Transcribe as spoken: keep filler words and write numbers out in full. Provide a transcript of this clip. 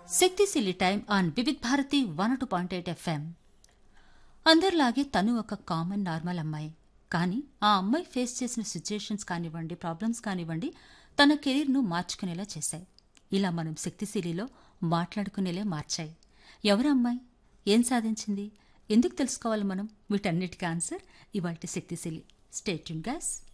శక్తిశీలి time on Vividh Bharati one two point eight FM. అందరిలాగే తను ఒక కామన్ నార్మల్ అమ్మాయి. కానీ ఆ అమ్మాయి ఫేస్ చేసిన సిచ్యుయేషన్స్ కానివ్వండి, ప్రాబ్లమ్స్ కానివ్వండి, తన కెరీర్ను మార్చుకునేలా చేశాయి. ఇలా మనం శక్తిశీలిలో మాట్లాడుకునేలే మార్చాయి. ఎవరు అమ్మాయి, ఏం సాధించింది, ఎందుకు తెలుసుకోవాలి మనం? వీటన్నిటికీ ఆన్సర్ ఇవాల్టి శక్తిశీలి. Stay tune guys.